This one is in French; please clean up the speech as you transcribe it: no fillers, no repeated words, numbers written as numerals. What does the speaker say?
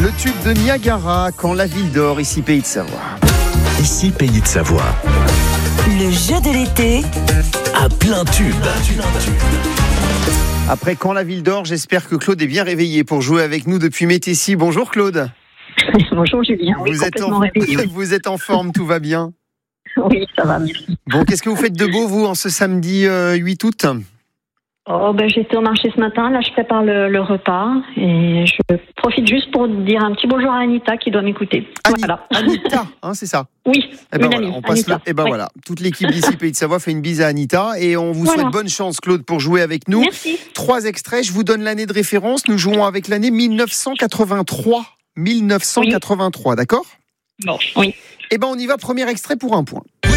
Le tube de Niagara, quand la ville dort, ici Pays de Savoie. Ici Pays de Savoie. Le jeu de l'été À plein tube. Après Quand la ville dort, j'espère que Claude est bien réveillé pour jouer avec nous depuis Métessy. Bonjour Claude. Bonjour Julien, oui, complètement réveillé. Vous êtes en forme, tout va bien? Oui, ça va, merci. Bon, qu'est-ce que vous faites de beau, vous, en ce samedi 8 août? J'étais au marché ce matin, là je prépare le repas et je profite juste pour dire un petit bonjour à Anita qui doit m'écouter. Voilà. Anita, c'est ça? Oui, une amie, voilà, on passe Anita. oui. Voilà, toute l'équipe d'ici Pays de Savoie fait une bise à Anita et on vous souhaite bonne chance Claude pour jouer avec nous. Merci. 3 extraits, je vous donne l'année de référence, nous jouons avec l'année 1983. 1983, d'accord? Bon, oui. On y va, premier extrait pour 1 point.